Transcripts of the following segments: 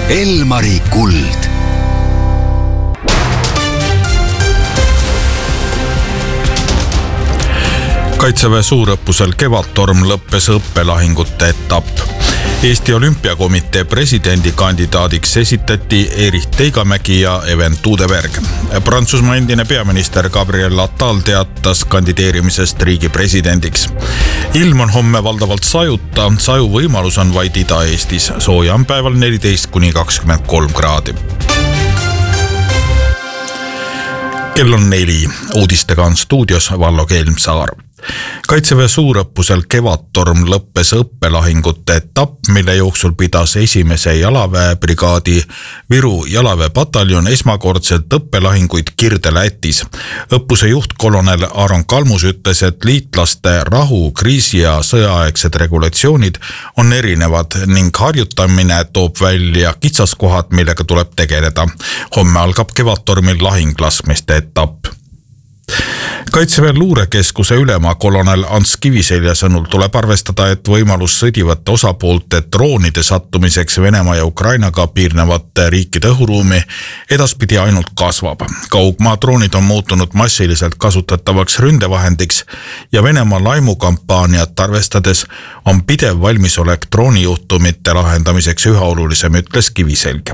Elmari kuld. Kaitseväe suurõppusel Kevadtorm lõppes õppelahingute etapp. Eesti Olümpiakomitee presidendikandidaadiks esitati Erich Teigamägi ja Even Tuudeberg. Prantsusmaa endine peaminister Gabriel Attal teatas kandideerimisest riigi presidendiks. Ilm on homme valdavalt sajuta, saju võimalus on vaid Ida-Eestis. Sooja on päeval 14–23 kraadi. Kell on 4. Uudistega on stuudios Vallo Kelmsaar. Kaitseväe suurõppusel Kevadtorm lõppes õppelahingute etapp, mille jooksul pidas esimese jalaväebrigaadi Viru jalaväepataljon esmakordselt õppelahinguid Kirde-Lätis. Õppuse juht kolonel Aron Kalmus ütles, et liitlaste rahu, kriisi ja sõjaaegsed regulatsioonid on erinevad ning harjutamine toob välja kitsaskohad, millega tuleb tegeleda. Homme algab Kevadtormil lahinglaskmiste etapp. Kaitseväe luurekeskuse ülema kolonel Ants Kiviselja sõnul tuleb arvestada, et võimalus sõdivate osapoolte droonide sattumiseks Venemaa ja Ukrainaga piirnevate riikide õhuruumi edaspidi ainult kasvab. Kaugmaa droonid on muutunud massiliselt kasutatavaks ründevahendiks ja Venemaa laimukampaaniat arvestades on pidev valmisolek droonijuhtumite lahendamiseks üha olulisem, ütles Kiviselg.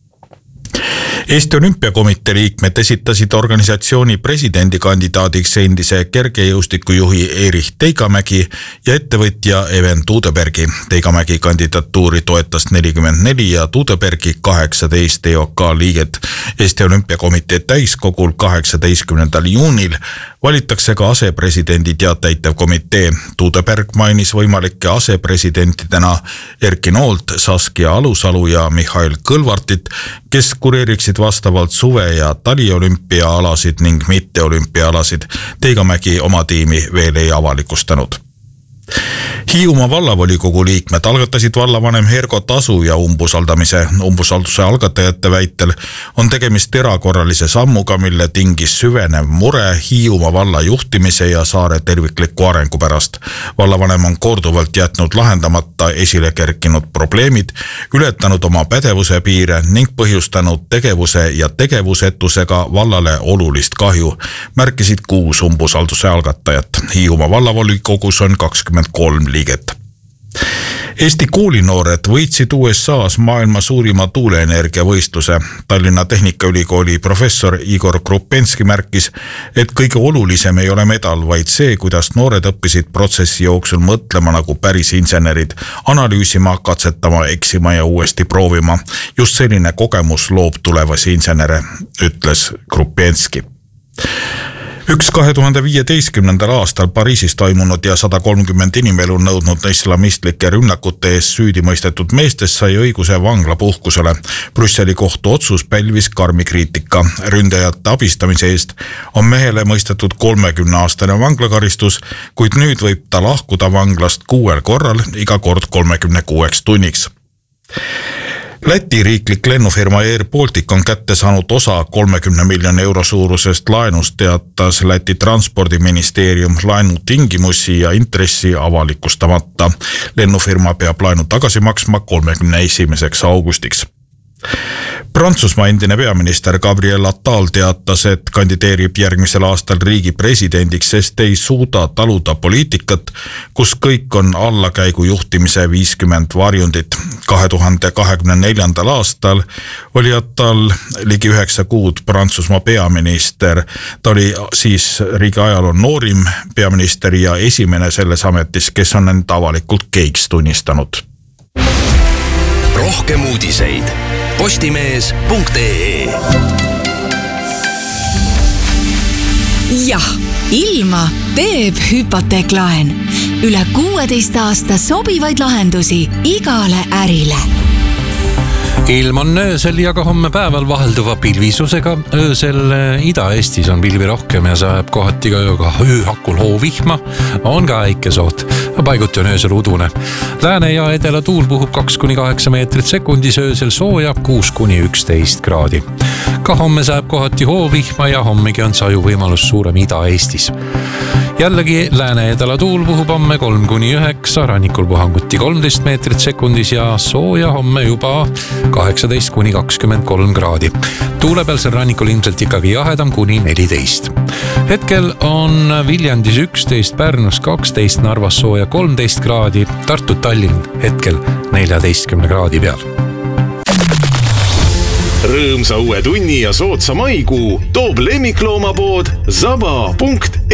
Eesti Olümpiakomitee liikmed esitasid organisatsiooni presidendikandidaadiks endise kergejõustikujuhi Erich Teigamägi ja ettevõtja Even Tuudebergi. Teigamägi kandidatuuri toetas 44 ja Tuudebergi 18 EOK liiget. Eesti Olümpiakomitee täiskogul 18. juunil valitakse ka asepresidendid ja täitevkomitee. Tuudeberg mainis võimalike asepresidentidena Erki Noolt, Saskia Alusalu ja Mihhail Kõlvartit, kes kureeriksid vastavalt suve- ja taliolümpiaalasid ning mitteolümpiaalasid. Teigamägi oma tiimi veel ei avalikustanud. Hiiumaa vallavolikogu liikmed algatasid vallavanem Hergo Tasu ja umbusaldamise. Umbusalduse algatajate väitel on tegemist erakorralise sammuga, mille tingis süvenev mure Hiiumaa valla juhtimise ja saare tervikliku arengu pärast. Vallavanem on korduvalt jätnud lahendamata esile kerkinud probleemid, ületanud oma pädevuse piire ning põhjustanud tegevuse ja tegevusetusega vallale olulist kahju, märkisid 6 umbusalduse algatajat. Hiiumaa vallavolikogus on 23 liiget. Eesti koolinoored võitsid USA's maailma suurima tuuleenergia võistluse. Tallinna Tehnikaülikooli professor Igor Krupenski märkis, et kõige olulisem ei ole medal, vaid see, kuidas noored õppisid protsessi jooksul mõtlema nagu päris insenerid, analüüsima, katsetama, eksima ja uuesti proovima. Just selline kogemus loob tulevasi insenere, ütles Krupenski. Üks 2015. aastal Pariisis toimunud ja 130 inimelu nõudnud islamistlike rünnakute eest süüdi mõistetud meestest sai õiguse vanglapuhkusele. Brüsseli kohtu otsus pälvis karmi kriitika. Ründajate abistamise eest on mehele mõistetud 30-aastane vanglakaristus, kuid nüüd võib ta lahkuda vanglast 6 korral, iga kord 36 tunniks. Läti riiklik lennufirma Air Baltic on kätte saanud osa 30 miljoni euro suurusest laenust, teatas Läti transpordiministeerium laenu tingimusi ja intressi avalikustamata. Lennufirma peab laenu tagasi maksma 31. augustiks. Prantsusmaa endine peaminister Gabriel Attal teatas, et kandideerib järgmisel aastal riigi presidendiks, sest ei suuda taluda poliitikat, kus kõik on allakäigu juhtimise 50 varjundit. 2024. aastal oli Attal ligi 9 kuud Prantsusmaa peaminister. Ta oli siis riigi ajaloo noorim peaminister ja esimene selles ametis, kes on end avalikult geiks tunnistanud. Rohkem uudiseid postimees.ee. Jah, ilma teeb hüpoteeklaen. Üle 16 aasta sobivaid lahendusi igale ärile. Ilm on öösel ja ka homme päeval vahelduva pilvisusega. Öösel Ida-Eestis on pilvi rohkem ja sajab kohati ka ööhakul hoovihma. On ka äikesoht. Paiguti on öösel udune. Lääne ja edela tuul puhub 2–8 meetrit sekundis, öösel sooja 6–11 kraadi. Ka homme sajab kohati hoovihma ja hommegi on saju võimalus suurem Ida-Eestis. Jällegi Lääne-Edala tuul puhub homme 3-9, rannikul puhanguti 13 meetrit sekundis ja sooja homme juba 18-23 kraadi. Tuulepealsel rannikul ilmselt ikkagi jahedam kuni 14. Hetkel on Viljandis 11, Pärnus 12, Narvas sooja 13 kraadi, Tartu Tallinn hetkel 14 kraadi peal. Rõõmsa uue tunni ja sootsa maikuu toob lemmikloomapood zaba.ee.